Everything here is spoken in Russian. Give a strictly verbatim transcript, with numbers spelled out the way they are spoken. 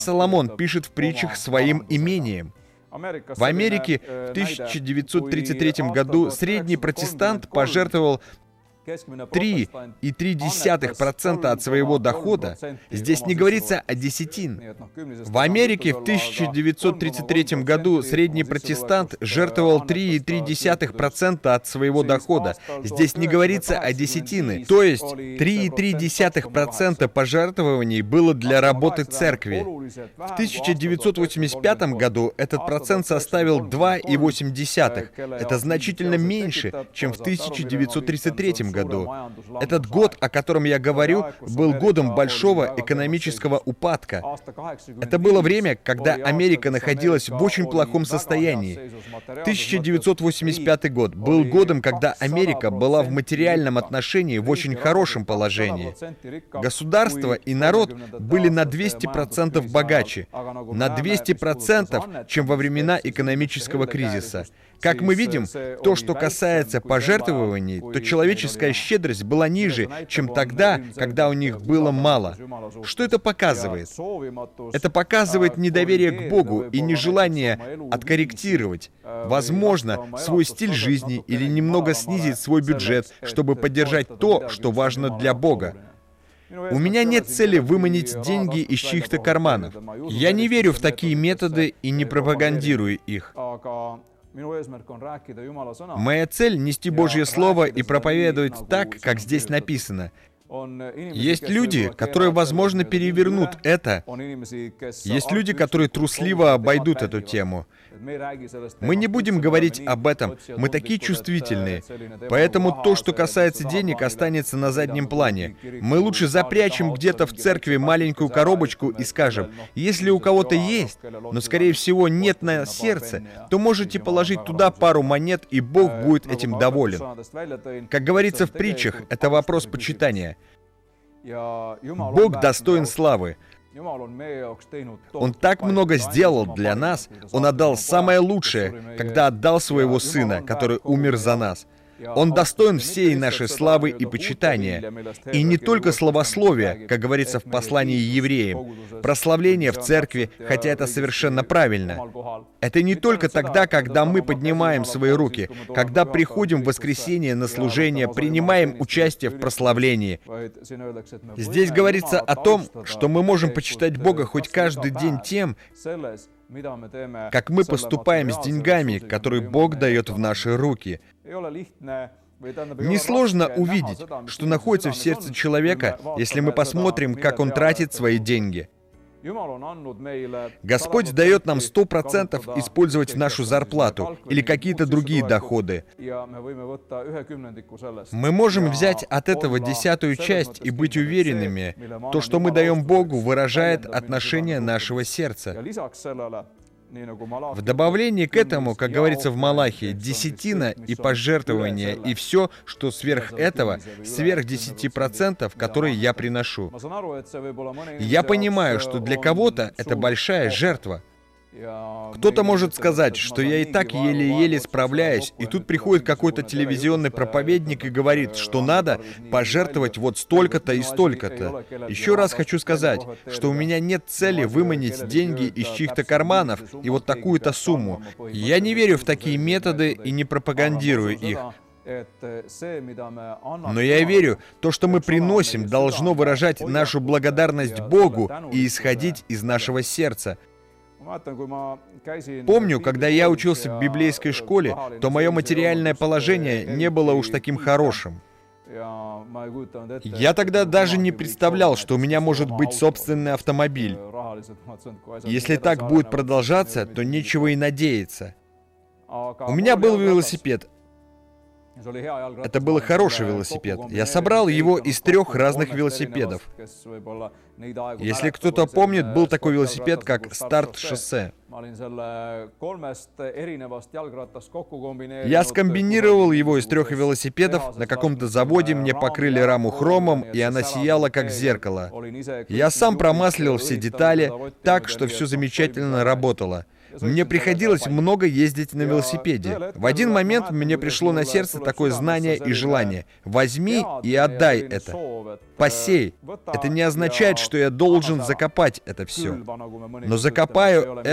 Соломон пишет в притчах своим имением. В Америке в тысяча девятьсот тридцать третьем году средний протестант пожертвовал три и три десятых процента от своего дохода. Здесь не говорится о десятин. В Америке в тысяча девятьсот тридцать третьем году средний протестант жертвовал три и три десятых процента от своего дохода. Здесь не говорится о десятины. То есть три и три десятых процента пожертвований было для работы церкви. В тысяча девятьсот восемьдесят пятом году этот процент составил два и восемь десятых. Это значительно меньше, чем в тысяча девятьсот тридцать третьем году. Этот год, о котором я говорю, был годом большого экономического упадка. Это было время, когда Америка находилась в очень плохом состоянии. тысяча девятьсот восемьдесят пятый год был годом, когда Америка была в материальном отношении в очень хорошем положении. Государство и народ были на двести процентов богаче, на двести процентов, чем во времена экономического кризиса. Как мы видим, то, что касается пожертвований, то человеческая щедрость была ниже, чем тогда, когда у них было мало. Что это показывает? Это показывает недоверие к Богу и нежелание откорректировать, возможно, свой стиль жизни или немного снизить свой бюджет, чтобы поддержать то, что важно для Бога. У меня нет цели выманить деньги из чьих-то карманов. Я не верю в такие методы и не пропагандирую их. Моя цель — нести Божье Слово и проповедовать так, как здесь написано. Есть люди, которые, возможно, перевернут это. Есть люди, которые трусливо обойдут эту тему. Мы не будем говорить об этом, мы такие чувствительные. Поэтому то, что касается денег, останется на заднем плане. Мы лучше запрячем где-то в церкви маленькую коробочку и скажем: если у кого-то есть, но, скорее всего, нет на сердце, то можете положить туда пару монет, и Бог будет этим доволен. Как говорится в притчах, это вопрос почитания. Бог достоин славы. Он так много сделал для нас, Он отдал самое лучшее, когда отдал своего Сына, который умер за нас. Он достоин всей нашей славы и почитания. И не только славословия, как говорится в послании евреям, прославление в церкви, хотя это совершенно правильно. Это не только тогда, когда мы поднимаем свои руки, когда приходим в воскресенье на служение, принимаем участие в прославлении. Здесь говорится о том, что мы можем почитать Бога хоть каждый день тем, как мы поступаем с деньгами, которые Бог дает в наши руки. Несложно увидеть, что находится в сердце человека, если мы посмотрим, как он тратит свои деньги. Господь дает нам сто процентов использовать нашу зарплату или какие-то другие доходы. Мы можем взять от этого десятую часть и быть уверенными, то, что мы даем Богу, выражает отношение нашего сердца. В добавлении к этому, как говорится в Малахии, десятина и пожертвования, и все, что сверх этого, сверх десяти процентов, которые я приношу. Я понимаю, что для кого-то это большая жертва. Кто-то может сказать, что я и так еле-еле справляюсь, и тут приходит какой-то телевизионный проповедник и говорит, что надо пожертвовать вот столько-то и столько-то. Еще раз хочу сказать, что у меня нет цели выманить деньги из чьих-то карманов и вот такую-то сумму. Я не верю в такие методы и не пропагандирую их. Но я верю, то, что мы приносим, должно выражать нашу благодарность Богу и исходить из нашего сердца. Помню, когда я учился в библейской школе, то мое материальное положение не было уж таким хорошим. Я тогда даже не представлял, что у меня может быть собственный автомобиль. Если так будет продолжаться, то нечего и надеяться. У меня был велосипед. Это был хороший велосипед. Я собрал его из трех разных велосипедов. Если кто-то помнит, был такой велосипед, как старт-шоссе. Я скомбинировал его из трех велосипедов, на каком-то заводе мне покрыли раму хромом, и она сияла как зеркало. Я сам промаслил все детали так, что все замечательно работало. Мне приходилось много ездить на велосипеде. В один момент мне пришло на сердце такое знание и желание. Возьми и отдай это. Посей. Это не означает, что я должен закопать это все. Но закопаю